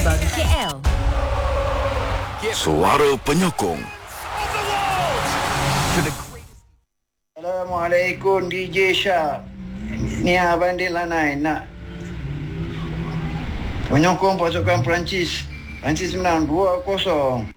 bagi KL. Suara penyokong. Assalamualaikum DJ Syah. Ni Abang Lanai nak menyokong pasukan Perancis. Perancis menang 2-0.